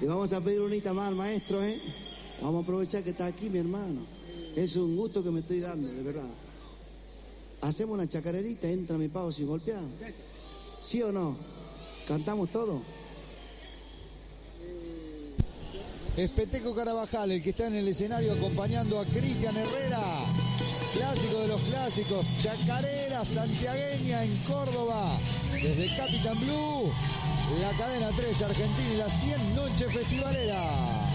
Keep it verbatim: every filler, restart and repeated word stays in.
Le vamos a pedir unita más al maestro, ¿eh? Vamos a aprovechar que está aquí, mi hermano. Es un gusto que me estoy dando, de verdad. Hacemos una chacarerita, entra mi pavo sin golpear. ¿Sí o no? ¿Cantamos todo? Es Peteco Carabajal el que está en el escenario acompañando a Cristian Herrera. Clásico de los clásicos, chacarera santiagueña en Córdoba. Desde Capitán Blue, la cadena tres Argentina y las cien noches festivaleras.